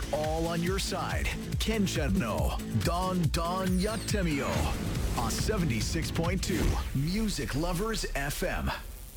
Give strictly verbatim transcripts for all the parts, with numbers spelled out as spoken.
all on your side. Kenchan no Don Don Yattemiyo on seventy-six point two Music Lovers エフエム。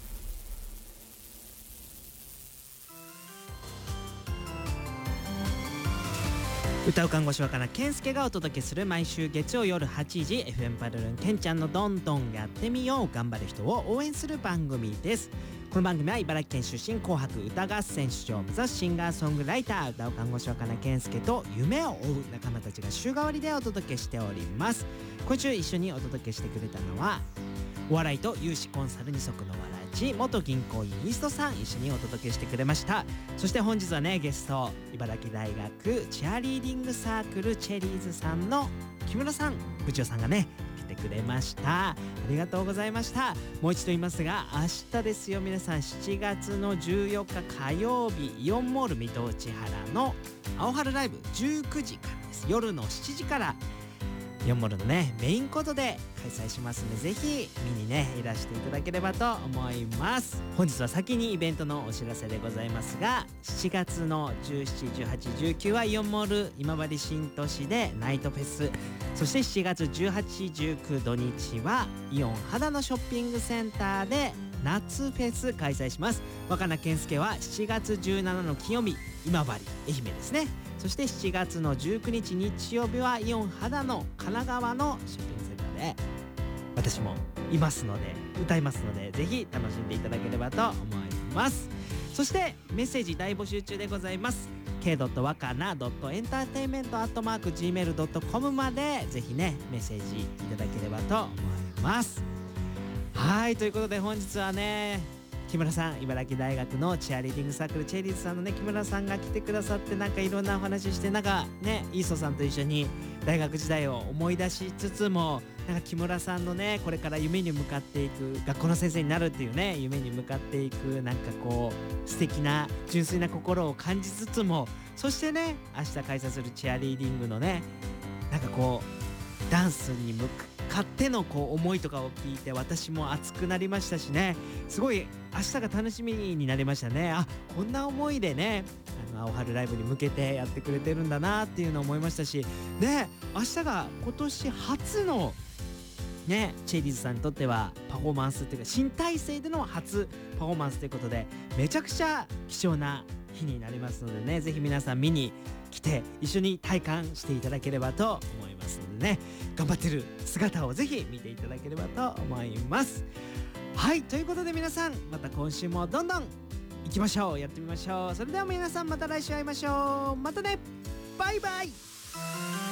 歌う看護師若菜健介がお届けする毎週月曜夜はちじ エフエム パルルンケンちゃんのどんどんやってみよう、頑張る人を応援する番組です。この番組は茨城県出身、紅白歌合戦出場を目指すシンガーソングライター、歌う看護師若菜健介と夢を追う仲間たちが週替わりでお届けしております。今週一緒にお届けしてくれたのはお笑いと融資コンサル二足のわらじ元銀行員イーストさん、一緒にお届けしてくれました。そして本日はね、ゲスト茨城大学チアリーディングサークルチェリーズさんの木村さん部長さんがね来てくれました。ありがとうございました。もう一度言いますが、明日ですよ皆さん、しちがつのじゅうよっか火曜日、イオンモール水戸内原の青春ライブじゅうくじからです。夜のしちじからイオンモールのねメインコートで開催しますので、ぜひ見にねいらしていただければと思います。本日は先にイベントのお知らせでございますが、しちがつのじゅうしち、じゅうはち、じゅうくはイオンモール今治新都市でナイトフェス、そしてしちがつじゅうはち、じゅうく土日はイオン肌のショッピングセンターで夏フェス開催します。若菜健介はしちがつじゅうしちの金曜日今治愛媛ですね。そしてしちがつのじゅうくにち日曜日はイオン肌の神奈川のショッピングセンターで私もいますので、歌いますので、ぜひ楽しんでいただければと思います。そしてメッセージ大募集中でございます。 ケー わかな エンターテインメント アットマーク ジーメール ドットコム までぜひねメッセージいただければと思います。はい、ということで本日はね木村さん、茨城大学のチアリーディングサークルチェリーズさんのね木村さんが来てくださって、なんかいろんなお話して、なんかねイーソさんと一緒に大学時代を思い出しつつも、なんか木村さんのねこれから夢に向かっていく、学校の先生になるっていうね夢に向かっていく、なんかこう素敵な純粋な心を感じつつも、そしてね明日開催するチアリーディングのねなんかこうダンスに向か勝手のこう思いとかを聞いて、私も熱くなりましたしね、すごい明日が楽しみになりましたね。あ、こんな思いでねあの青春ライブに向けてやってくれてるんだなっていうのを思いましたし、で明日が今年初のねチェリーズさんにとってはパフォーマンスっていうか新体制での初パフォーマンスということで、めちゃくちゃ貴重な日になりますのでね、ぜひ皆さん見に来て一緒に体感していただければと思いますのでね、頑張ってる姿をぜひ見ていただければと思います。はい、ということで皆さんまた今週もどんどん行きましょう、やってみましょう。それでは皆さんまた来週会いましょう。またね、バイバイ。